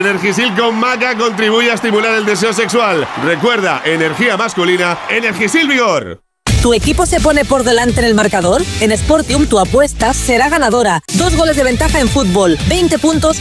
Energisil con maca contribuye a estimular el deseo sexual. Recuerda, energía masculina, Energisil Vigor. ¿Tu equipo se pone por delante en el marcador? En Sportium tu apuesta será ganadora. 2 goles de ventaja en fútbol, 20 puntos